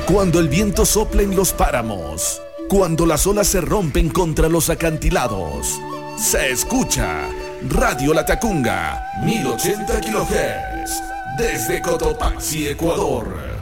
Cuando el viento sopla en los páramos, cuando las olas se rompen contra los acantilados, se escucha Radio Latacunga, 1080 kHz, desde Cotopaxi, Ecuador.